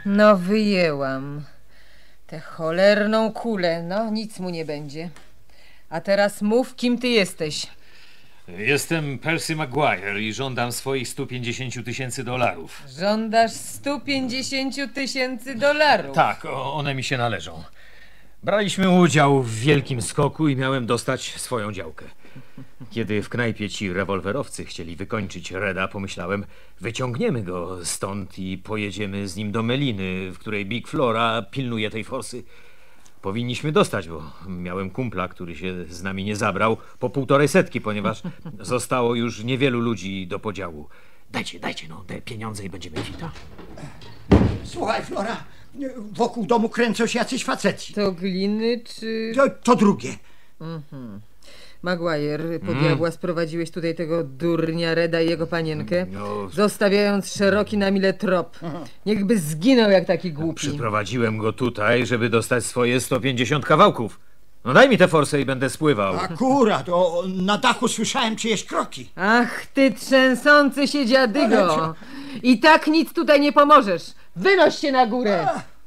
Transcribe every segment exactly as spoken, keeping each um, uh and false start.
No wyjęłam tę cholerną kulę. No nic mu nie będzie. A teraz mów, kim ty jesteś. Jestem Percy Maguire i żądam swoich stu pięćdziesięciu tysięcy dolarów. Żądasz stu pięćdziesięciu tysięcy dolarów. Tak, o, one mi się należą. Braliśmy udział w wielkim skoku i miałem dostać swoją działkę. Kiedy w knajpie ci rewolwerowcy chcieli wykończyć Reda, pomyślałem, wyciągniemy go stąd i pojedziemy z nim do Meliny, w której Big Flora pilnuje tej forsy. Powinniśmy dostać, bo miałem kumpla, który się z nami nie zabrał, po półtorej setki, ponieważ zostało już niewielu ludzi do podziału. Dajcie, dajcie no te pieniądze i będziemy kwita. Słuchaj, Flora, wokół domu kręcą się jacyś faceci. To gliny czy... To, to drugie. Mhm. Maguire, po Mm. diabła sprowadziłeś tutaj tego durnia Reda i jego panienkę, No. zostawiając szeroki na mile trop. Niechby zginął jak taki głupi. Przyprowadziłem go tutaj, żeby dostać swoje sto pięćdziesiąt kawałków. No daj mi tę forsę i będę spływał. Akurat, o, na dachu słyszałem czyjeś kroki. Ach, ty trzęsący się dziadygo! I tak nic tutaj nie pomożesz. Wynoś się na górę!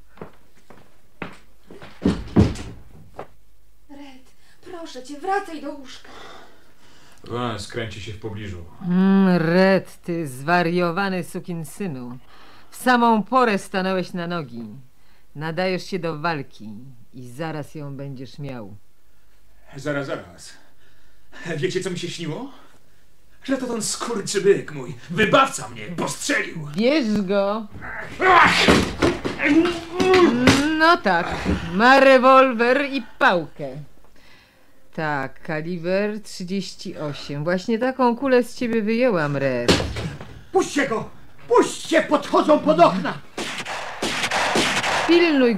Red, proszę cię, wracaj do łóżka. A, skręci się w pobliżu. Mm, Red, ty zwariowany sukinsynu. W samą porę stanąłeś na nogi. Nadajesz się do walki i zaraz ją będziesz miał. Zaraz, zaraz. Wiecie, co mi się śniło? Że to ten skurczybyk mój, wybawca mnie, postrzelił. Bierz go! No tak, ma rewolwer i pałkę. Tak, kaliber trzydzieści osiem. Właśnie taką kulę z ciebie wyjęłam, Red. Puśćcie go! Puśćcie, podchodzą pod okna! Pilnuj